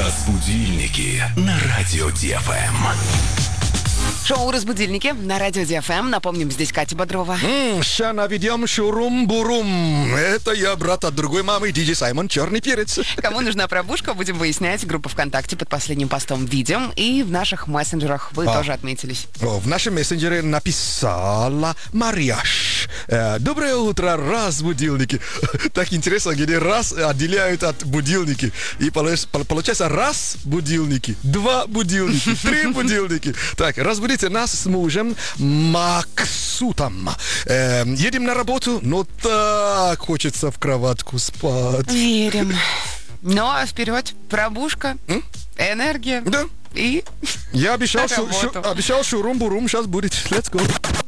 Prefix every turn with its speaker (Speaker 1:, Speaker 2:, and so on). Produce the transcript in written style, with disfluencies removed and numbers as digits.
Speaker 1: Разбудильники на радио ДФМ.
Speaker 2: Шоу «Разбудильники» на радио ДФМ. Напомним, здесь Катя Бодрова.
Speaker 3: Ща наведем шурум-бурум. Это я, брат от другой мамы, Диджей Саймон, черный перец.
Speaker 2: Кому нужна пробушка, будем выяснять. Группа ВКонтакте под последним постом видим. И в наших мессенджерах вы тоже отметились.
Speaker 3: В нашем мессенджере написала Марьяш. Доброе утро, разбудильники. Так интересно, где раз отделяют от будильники. И получается раз будильники, два будильники, три будильники. Так, разбудите нас с мужем Максутом. Едем на работу, но так хочется в кроватку спать.
Speaker 2: Верим. Ну, а вперед. Пробушка, энергия.
Speaker 3: Да.
Speaker 2: И
Speaker 3: Я обещал
Speaker 2: на работу.
Speaker 3: шурум-бурум, сейчас будет. Let's go.